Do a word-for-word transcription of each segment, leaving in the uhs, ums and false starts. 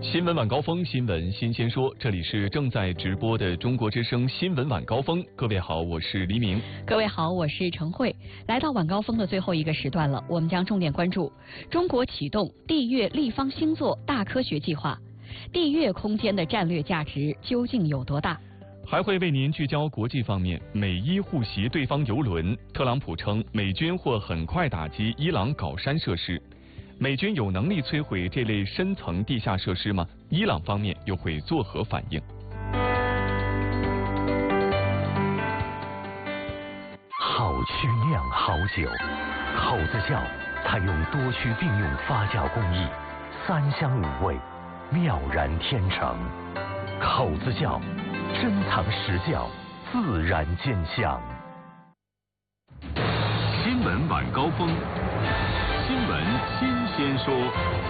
新闻晚高峰，新闻新鲜说，这里是正在直播的中国之声新闻晚高峰。各位好，我是黎明。 各位好，我是陈慧。来到晚高峰的最后一个时段了，我们将重点关注中国启动地月立方星座大科学计划，地月空间的战略价值究竟有多大？ 还会为您聚焦国际方面，美伊互袭对方油轮，特朗普称美军或很快打击伊朗镐山设施。美军有能力摧毁这类深层地下设施吗？伊朗方面又会作何反应？ 好曲酿好酒，口子窖采用多区并用发酵工艺，三香五味，妙然天成。口子窖，珍藏实窖，自然见香。 新闻晚高峰。新闻新鲜说，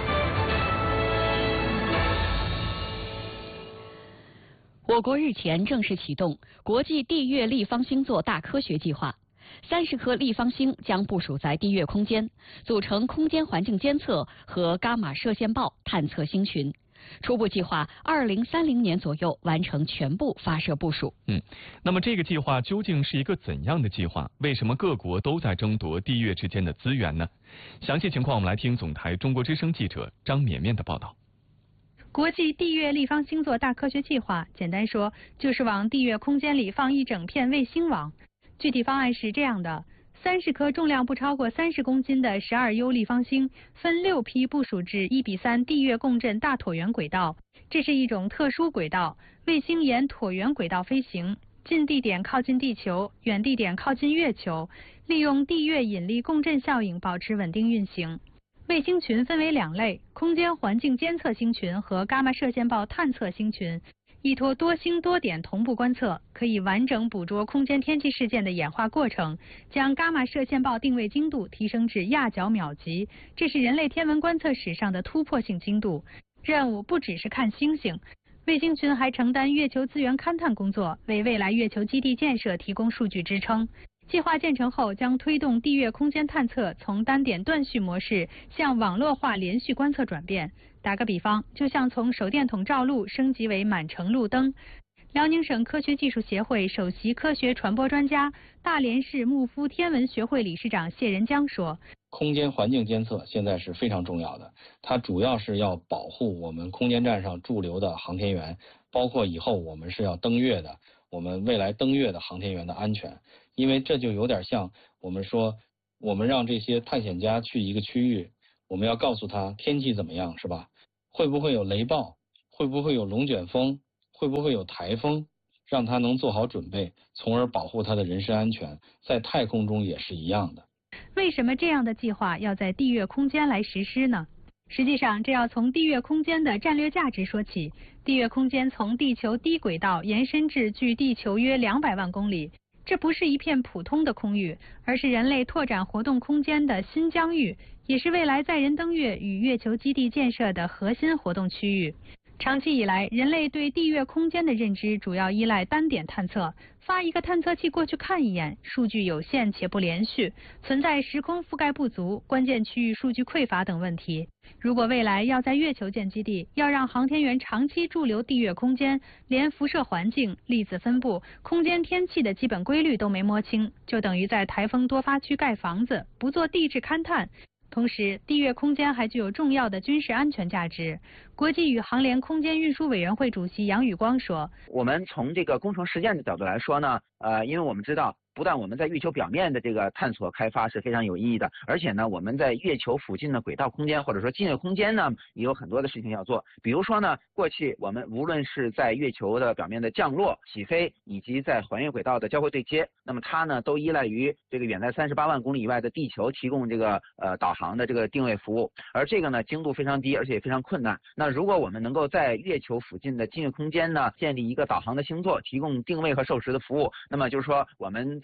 我国日前正式启动国际地月立方星座大科学计划，三十颗立方星将部署在地月空间，组成空间环境监测和伽马射线暴探测星群。初步计划二零三零年左右完成全部发射部署。 嗯，那么这个计划究竟是一个怎样的计划？为什么各国都在争夺地月之间的资源呢？详细情况我们来听总台中国之声记者张绵绵的报道。 国际地月立方星座大科学计划，简单说就是往地月空间里放一整片卫星网。具体方案是这样的。三十颗重量不超过三十公斤的十二 U 立方星，分六批部署至一比三地月共振大椭圆轨道。这是一种特殊轨道，卫星沿椭圆轨道飞行，近地点靠近地球，远地点靠近月球，利用地月引力共振效应保持稳定运行。卫星群分为两类：空间环境监测星群和伽马射线暴探测星群。依托多星多点同步观测，可以完整捕捉空间天气事件的演化过程，将伽马射线暴定位精度提升至亚角秒级，这是人类天文观测史上的突破性精度。任务不只是看星星，卫星群还承担月球资源勘探工作，为未来月球基地建设提供数据支撑。计划建成后，将推动地月空间探测从单点断续模式向网络化连续观测转变。打个比方，就像从手电筒照路升级为满城路灯。辽宁省科学技术协会首席科学传播专家、大连市牧夫天文学会理事长谢仁江说： 空间环境监测现在是非常重要的，它主要是要保护我们空间站上驻留的航天员，包括以后我们是要登月的，我们未来登月的航天员的安全。因为这就有点像我们说，我们让这些探险家去一个区域，我们要告诉他天气怎么样，是吧？会不会有雷暴？会不会有龙卷风？会不会有台风？让他能做好准备，从而保护他的人身安全。在太空中也是一样的。 为什么这样的计划要在地月空间来实施呢？实际上，这要从地月空间的战略价值说起。地月空间从地球低轨道延伸至距地球约两百万公里。这不是一片普通的空域，而是人类拓展活动空间的新疆域，也是未来载人登月与月球基地建设的核心活动区域。长期以来，人类对地月空间的认知主要依赖单点探测，发一个探测器过去看一眼，数据有限且不连续，存在时空覆盖不足、关键区域数据匮乏等问题。如果未来要在月球建基地，要让航天员长期驻留地月空间，连辐射环境、粒子分布、空间天气的基本规律都没摸清，就等于在台风多发区盖房子，不做地质勘探。同时，地月空间还具有重要的军事安全价值。国际宇航联空间运输委员会主席杨宇光说： 我们从这个工程实践的角度来说呢，呃，因为我们知道不但我们在月球表面的这个探索开发是非常有意义的，而且呢，我们在月球附近的轨道空间或者说近月空间呢，也有很多的事情要做。比如说呢，过去我们无论是在月球的表面的降落、起飞，以及在环月轨道的交会对接，那么它呢都依赖于这个远在三十八万公里以外的地球提供这个呃导航的这个定位服务，而这个呢精度非常低，而且也非常困难。那如果我们能够在月球附近的近月空间呢建立一个导航的星座，提供定位和授时的服务，那么就是说我们在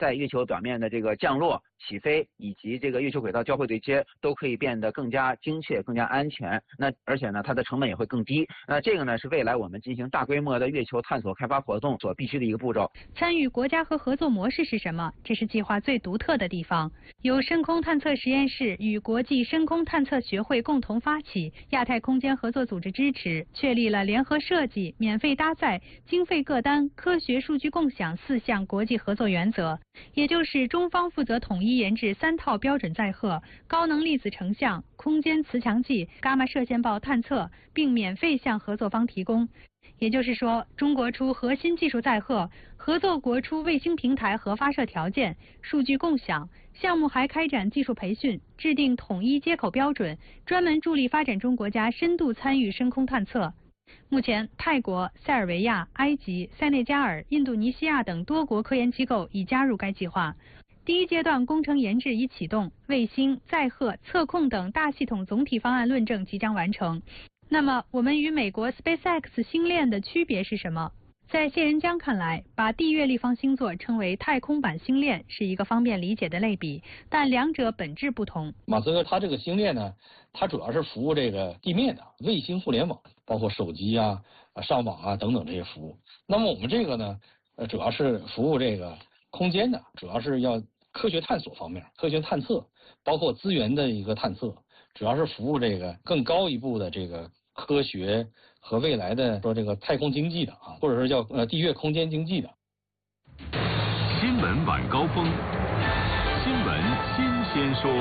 在月球表面的这个降落、起飞以及这个月球轨道交会对接都可以变得更加精确、更加安全。那而且呢，它的成本也会更低。那这个呢，是未来我们进行大规模的月球探索开发活动所必须的一个步骤。 参与国家和合作模式是什么？这是计划最独特的地方。由深空探测实验室与国际深空探测学会共同发起，亚太空间合作组织支持，确立了联合设计、免费搭载、经费各单、科学数据共享四项国际合作原则。也就是中方负责统一研制三套标准载荷、高能粒子成像、空间磁强计、伽马射线暴探测，并免费向合作方提供。也就是说，中国出核心技术载荷，合作国出卫星平台和发射条件、数据共享。项目还开展技术培训，制定统一接口标准，专门助力发展中国家深度参与深空探测。目前，泰国、塞尔维亚、埃及、塞内加尔、印度尼西亚等多国科研机构已加入该计划。第一阶段工程研制已启动，卫星、载荷、测控等大系统总体方案论证即将完成。那么，我们与美国 SpaceX 星链的区别是什么？在谢仁江看来，把地月立方星座称为太空版星链是一个方便理解的类比，但两者本质不同。 马斯克他这个星链呢，它主要是服务这个地面的卫星互联网，包括手机啊、上网啊等等这些服务。那么我们这个呢，呃，主要是服务这个空间的，主要是要科学探索方面，科学探测，包括资源的一个探测，主要是服务这个更高一步的这个科学和未来的说这个太空经济的啊，或者是叫呃地月空间经济的。 新闻晚高峰，新闻新鲜说。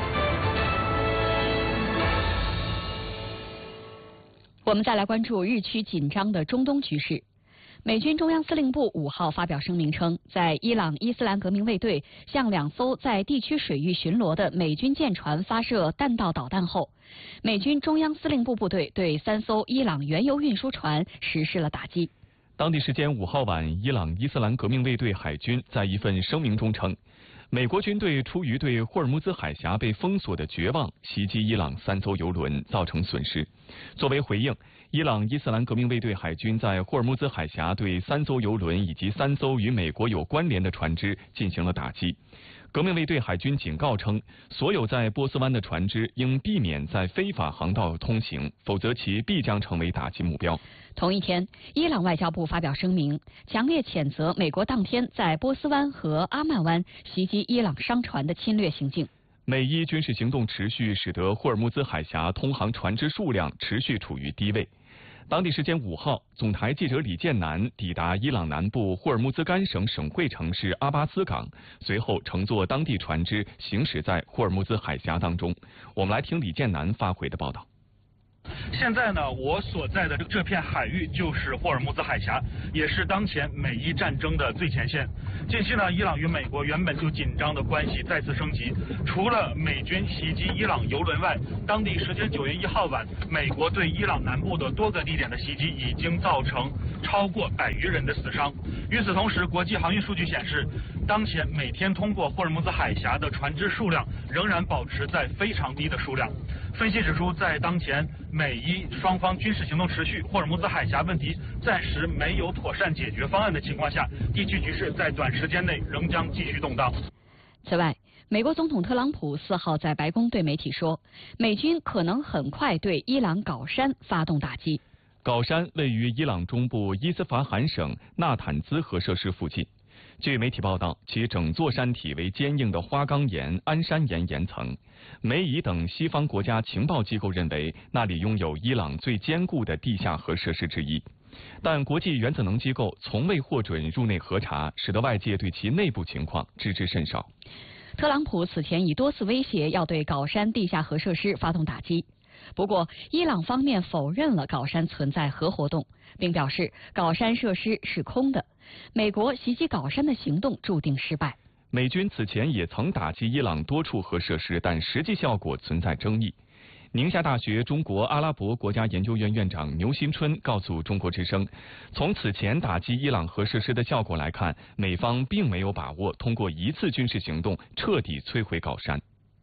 我们再来关注日趋紧张的中东局势。美军中央司令部五号发表声明称，在伊朗伊斯兰革命卫队向两艘在地区水域巡逻的美军舰船发射弹道导弹后，美军中央司令部部队对三艘伊朗原油运输船实施了打击。 当地时间五号晚，伊朗伊斯兰革命卫队海军在一份声明中称，美国军队出于对霍尔木兹海峡被封锁的绝望，袭击伊朗三艘油轮，造成损失。作为回应，伊朗伊斯兰革命卫队海军在霍尔木兹海峡对三艘油轮以及三艘与美国有关联的船只进行了打击。革命卫队海军警告称，所有在波斯湾的船只应避免在非法航道通行，否则其必将成为打击目标。 同一天，伊朗外交部发表声明，强烈谴责美国当天在波斯湾和阿曼湾袭击伊朗商船的侵略行径。 美伊军事行动持续，使得霍尔木兹海峡通航船只数量持续处于低位。当地时间五号，总台记者李建南抵达伊朗南部霍尔木兹干省省会城市阿巴斯港，随后乘坐当地船只行驶在霍尔木兹海峡当中。我们来听李建南发回的报道。 现在呢，我所在的这片海域就是霍尔木兹海峡，也是当前美伊战争的最前线。近期呢，伊朗与美国原本就紧张的关系再次升级。除了美军袭击伊朗油轮外，当地时间九月一号晚，美国对伊朗南部的多个地点的袭击已经造成超过百余人的死伤。与此同时，国际航运数据显示，当前每天通过霍尔木兹海峡的船只数量仍然保持在非常低的数量。分析指出，在当前美伊双方军事行动持续，霍尔木兹海峡问题暂时没有妥善解决方案的情况下，地区局势在短时间内仍将继续动荡。 此外，美国总统特朗普四号在白宫对媒体说，美军可能很快对伊朗镐山发动打击。 镐山位于伊朗中部伊斯法罕省纳坦兹核设施附近。据媒体报道，其整座山体为坚硬的花岗岩、安山岩岩层。美以等西方国家情报机构认为，那里拥有伊朗最坚固的地下核设施之一。但国际原子能机构从未获准入内核查，使得外界对其内部情况知之甚少。 特朗普此前已多次威胁要对镐山地下核设施发动打击。不过，伊朗方面否认了镐山存在核活动，并表示镐山设施是空的。美国袭击镐山的行动注定失败。 美军此前也曾打击伊朗多处核设施，但实际效果存在争议。宁夏大学中国阿拉伯国家研究院院长牛新春告诉中国之声，从此前打击伊朗核设施的效果来看，美方并没有把握通过一次军事行动彻底摧毁镐山。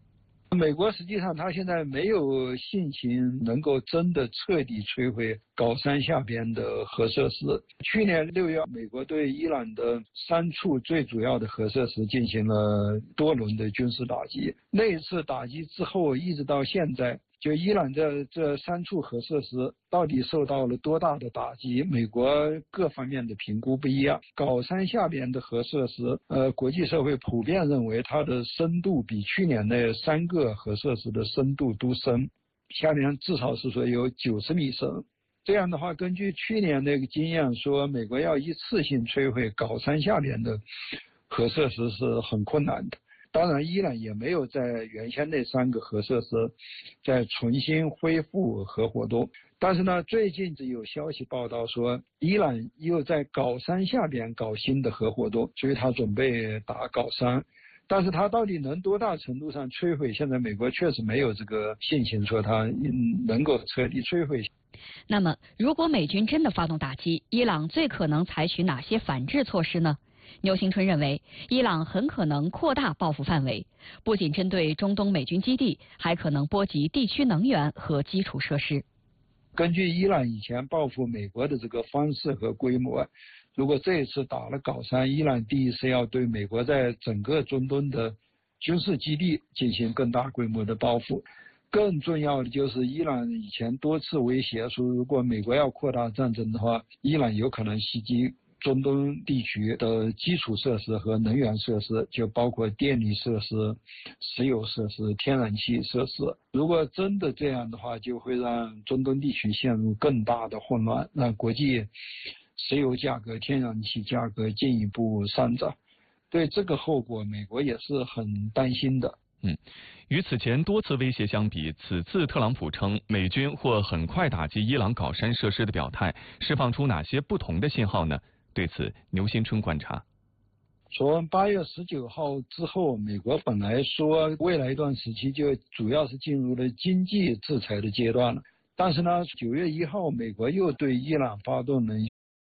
美国实际上他现在没有信心能够真的彻底摧毁高山下边的核设施。去年六月，美国对伊朗的三处最主要的核设施进行了多轮的军事打击。那一次打击之后，一直到现在，就伊朗这这三处核设施到底受到了多大的打击？美国各方面的评估不一样。高山下边的核设施，呃，国际社会普遍认为它的深度比去年那三个核设施的深度都深，下面至少是说有九十米深。这样的话，根据去年那个经验说，美国要一次性摧毁高山下边的核设施是很困难的。当然，伊朗也没有在原先那三个核设施再重新恢复核活动。但是呢，最近有消息报道说，伊朗又在高山下边搞新的核活动，所以他准备打高山。但是它到底能多大程度上摧毁？现在美国确实没有这个信心说它能够彻底摧毁。 那么，如果美军真的发动打击，伊朗最可能采取哪些反制措施呢？牛兴春认为，伊朗很可能扩大报复范围，不仅针对中东美军基地，还可能波及地区能源和基础设施。 根据伊朗以前报复美国的这个方式和规模，如果这一次打了高山，伊朗第一是要对美国在整个中东的军事基地进行更大规模的报复。更重要的就是伊朗以前多次威胁说，如果美国要扩大战争的话，伊朗有可能袭击中东地区的基础设施和能源设施，就包括电力设施、石油设施、天然气设施。如果真的这样的话，就会让中东地区陷入更大的混乱，让国际石油价格、天然气价格进一步上涨。对这个后果，美国也是很担心的。 嗯，与此前多次威胁相比，此次特朗普称美军或很快打击伊朗高山设施的表态，释放出哪些不同的信号呢？对此，牛兴春观察。 从八月十九号之后，美国本来说未来一段时期就主要是进入了经济制裁的阶段了，但是呢，九月一号，美国又对伊朗发动了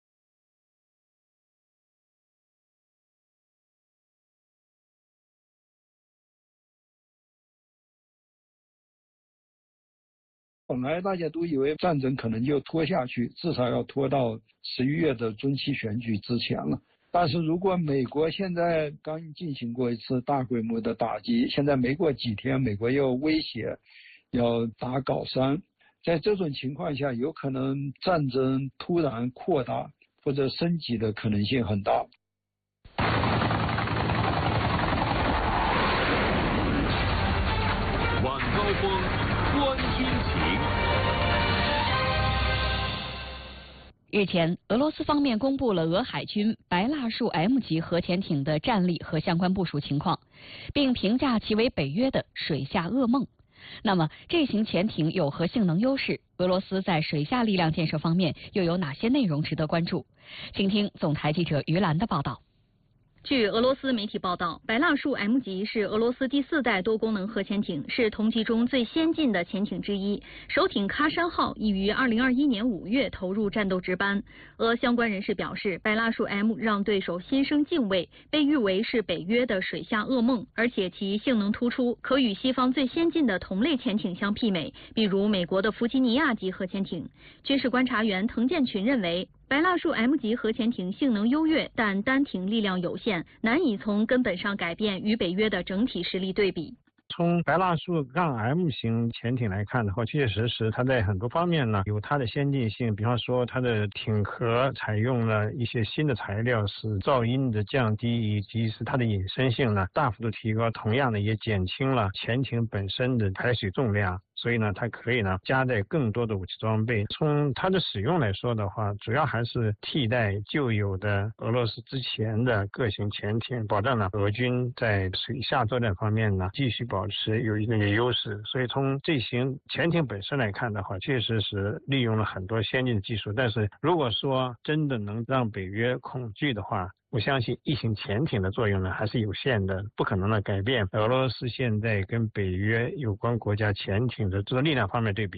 本来大家都以为战争可能就拖下去，至少要拖到十一月的中期选举之前了。但是如果美国现在刚进行过一次大规模的打击，现在没过几天，美国又威胁要打高山，在这种情况下，有可能战争突然扩大或者升级的可能性很大。 晚高峰，观军情。 日前，俄罗斯方面公布了俄海军白蜡树 M 级核潜艇的战力和相关部署情况，并评价其为北约的水下噩梦。那么，这型潜艇有何性能优势？俄罗斯在水下力量建设方面又有哪些内容值得关注？请听总台记者于兰的报道。 据俄罗斯媒体报道，白蜡树 M 级是俄罗斯第四代多功能核潜艇，是同级中最先进的潜艇之一。首艇喀山号已于二零二一年五月投入战斗值班。俄相关人士表示，白蜡树 M 让对手心生敬畏，被誉为是北约的水下噩梦，而且其性能突出，可与西方最先进的同类潜艇相媲美，比如美国的弗吉尼亚级核潜艇。军事观察员滕建群认为，白蜡树 M 级核潜艇性能优越，但单艇力量有限，难以从根本上改变与北约的整体实力对比。 从白蜡树杠 M 型潜艇来看的话，确确实实它在很多方面呢有它的先进性，比方说它的艇壳采用了一些新的材料，使噪音的降低以及是它的隐身性呢大幅度提高，同样的也减轻了潜艇本身的排水重量。所以呢，它可以呢加载更多的武器装备。从它的使用来说的话，主要还是替代旧有的俄罗斯之前的各型潜艇，保障了俄军在水下作战方面呢继续保持有一定的优势。所以从这型潜艇本身来看的话，确实是利用了很多先进的技术。但是如果说真的能让北约恐惧的话，我相信一型潜艇的作用呢还是有限的，不可能的改变俄罗斯现在跟北约有关国家潜艇的这个力量方面对比。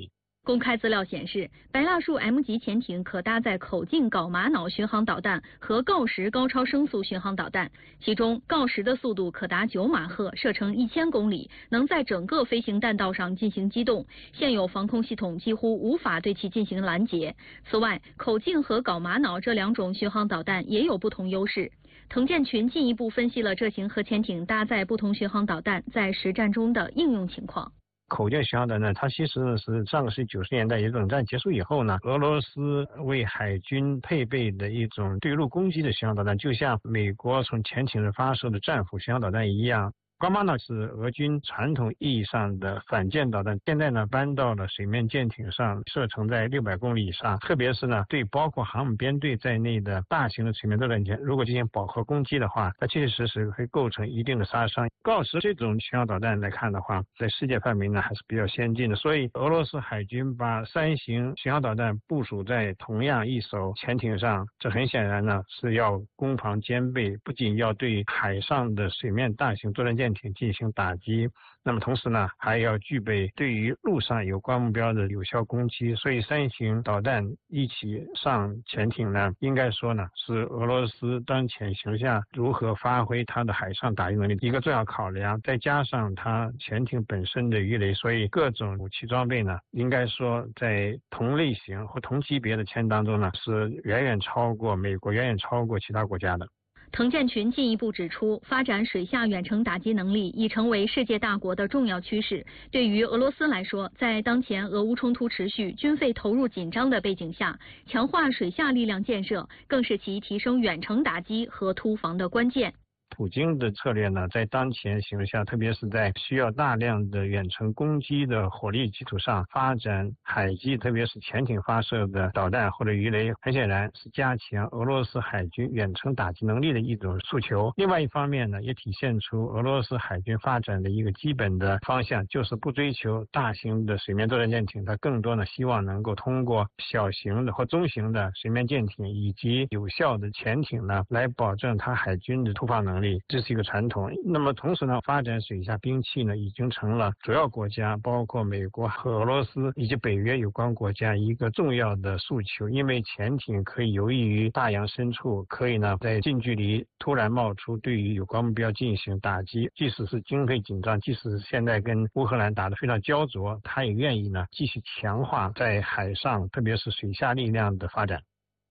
公开资料显示，白蜡树 M 级潜艇可搭载口径镐玛瑙巡航导弹和锆石高超声速巡航导弹，其中锆石的速度可达九马赫，射程一千公里，能在整个飞行弹道上进行机动，现有防空系统几乎无法对其进行拦截。此外，口径和镐玛瑙这两种巡航导弹也有不同优势。滕建群进一步分析了这型核潜艇搭载不同巡航导弹在实战中的应用情况。 口径巡航导弹，它其实是上个世纪九十年代，也冷战结束以后呢，俄罗斯为海军配备的一种对陆攻击的巡航导弹，就像美国从潜艇上发射的战斧巡航导弹一样。镐玛瑙是俄军传统意义上的反舰导弹，现在呢搬到了水面舰艇上，射程在六百公里以上。特别是呢，对包括航母编队在内的大型的水面作战舰，如果进行饱和攻击的话，那确确实实会构成一定的杀伤。锆石这种巡航导弹来看的话，在世界范围呢还是比较先进的，所以俄罗斯海军把三型巡航导弹部署在同样一艘潜艇上，这很显然呢是要攻防兼备，不仅要对海上的水面大型作战舰艇进行打击，那么同时呢还要具备对于陆上有关目标的有效攻击，所以三型导弹一起上潜艇呢，应该说呢是俄罗斯当前形势下如何发挥它的海上打击能力一个重要考量，再加上它潜艇本身的鱼雷，所以各种武器装备呢，应该说在同类型或同级别的潜艇当中呢，是远远超过美国，远远超过其他国家的。 滕建群进一步指出，发展水下远程打击能力已成为世界大国的重要趋势。对于俄罗斯来说，在当前俄乌冲突持续、军费投入紧张的背景下，强化水下力量建设更是其提升远程打击和突防的关键。 普京的策略呢，在当前形势下，特别是在需要大量的远程攻击的火力基础上，发展海基，特别是潜艇发射的导弹或者鱼雷，很显然是加强俄罗斯海军远程打击能力的一种诉求。另外一方面呢，也体现出俄罗斯海军发展的一个基本的方向，就是不追求大型的水面作战舰艇，它更多呢希望能够通过小型的或中型的水面舰艇以及有效的潜艇呢，来保证它海军的突防能力。这是一个传统。那么同时呢，发展水下兵器呢，已经成了主要国家，包括美国和俄罗斯以及北约有关国家一个重要的诉求。因为潜艇可以游弋于大洋深处，可以呢在近距离突然冒出，对于有关目标进行打击。即使是经费紧张，即使是现在跟乌克兰打得非常焦灼，他也愿意呢继续强化在海上，特别是水下力量的发展。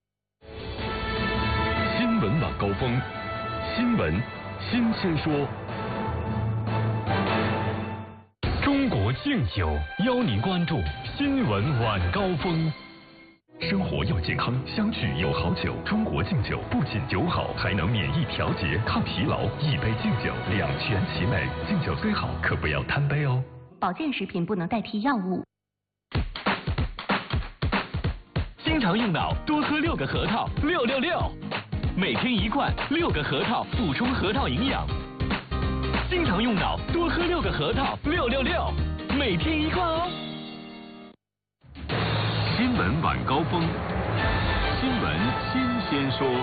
新闻晚高峰。新闻新鲜说， 中国敬酒邀您关注新闻晚高峰。 生活要健康，相聚有好酒。中国敬酒不仅酒好，还能免疫调节、抗疲劳。一杯敬酒，两全其美。敬酒虽好，可不要贪杯哦。 保健食品不能代替药物。 经常用脑，多喝六个核桃，六六六。每天一罐，六个核桃，补充核桃营养。经常用脑，多喝六个核桃，六六六。每天一罐哦。 新闻晚高峰，新闻新鲜说。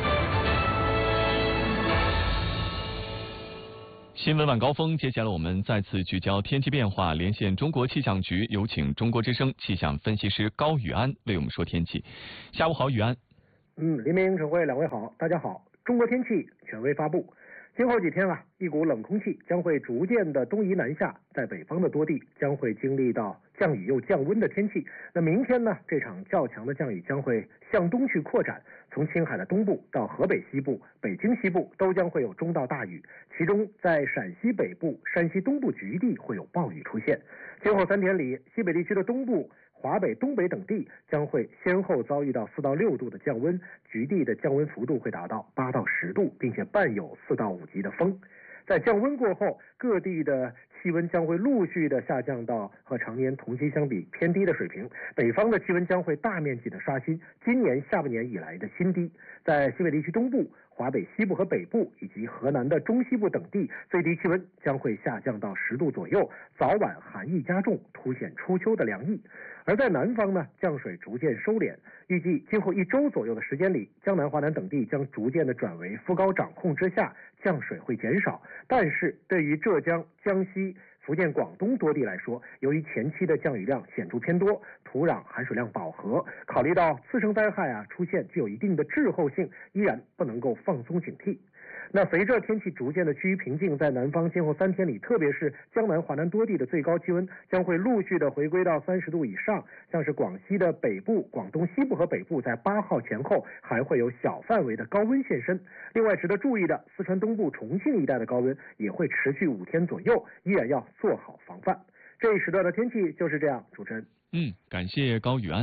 新闻晚高峰，接下来我们再次聚焦天气变化，连线中国气象局，有请中国之声气象分析师高宇安为我们说天气。下午好，宇安。 嗯，黎明晨会两位好，大家好。中国天气权威发布，今后几天啊，一股冷空气将会逐渐的东移南下，在北方的多地将会经历到降雨又降温的天气。那明天呢，这场较强的降雨将会向东去扩展，从青海的东部到河北西部、北京西部都将会有中到大雨，其中在陕西北部、山西东部局地会有暴雨出现。今后三天里，西北地区的东部、华北、东北等地将会先后遭遇到四到六度的降温，局地的降温幅度会达到八到十度，并且伴有四到五级的风。在降温过后，各地的气温将会陆续的下降到和常年同期相比偏低的水平，北方的气温将会大面积的刷新今年下半年以来的新低。在西北地区东部、华北西部和北部以及河南的中西部等地，最低气温将会下降到十度左右，早晚寒意加重，凸显初秋的凉意。而在南方呢，降水逐渐收敛，预计今后一周左右的时间里，江南、华南等地将逐渐的转为副高掌控之下，降水会减少。但是对于浙江、江西、 福建、广东多地来说，由于前期的降雨量显著偏多，土壤含水量饱和，考虑到次生灾害啊出现具有一定的滞后性，依然不能够放松警惕。那随着天气逐渐的趋于平静，在南方今后三天里，特别是江南、华南多地的最高气温将会陆续的回归到三十度以上，像是广西的北部、广东西部和北部，在八号前后还会有小范围的高温现身。另外值得注意的，四川东部、重庆一带的高温也会持续五天左右，依然要做好防范。这一时段的天气就是这样，主持人。 嗯，感谢高宇安。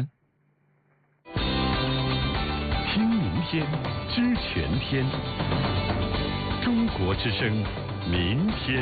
听明天，知全天。中国之声，明天。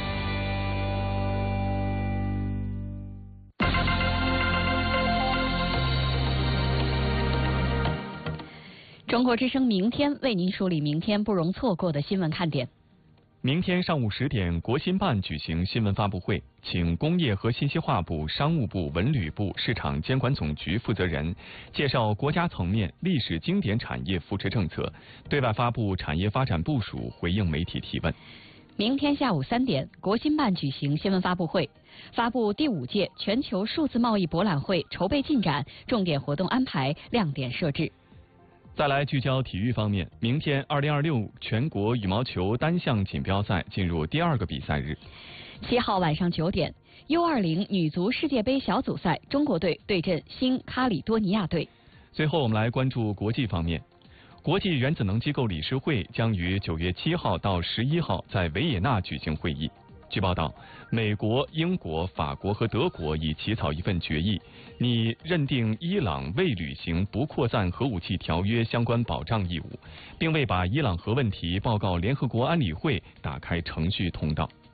中国之声明天为您梳理明天不容错过的新闻看点。 明天上午十点，国新办举行新闻发布会，请工业和信息化部、商务部、文旅部、市场监管总局负责人介绍国家层面历史经典产业扶持政策，对外发布产业发展部署，回应媒体提问。 明天下午三点，国新办举行新闻发布会，发布第五届全球数字贸易博览会筹备进展、重点活动安排、亮点设置。 再来聚焦体育方面，明天二零二六全国羽毛球单项锦标赛进入第二个比赛日。 七号晚上九点 ，U 二零女足世界杯小组赛，中国队对阵新卡里多尼亚队。 最后，我们来关注国际方面。国际原子能机构理事会将于九月七号到十一号在维也纳举行会议。据报道，美国、英国、法国和德国已起草一份决议，拟认定伊朗未履行不扩散核武器条约相关保障义务，并为把伊朗核问题报告联合国安理会打开程序通道。